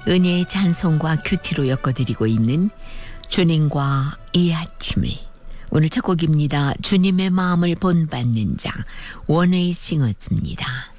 은혜의 찬송과 큐티로 엮어드리고 있는 주님과 이 아침을. 오늘 첫 곡입니다. 주님의 마음을 본받는 자 원웨이 싱어즈입니다.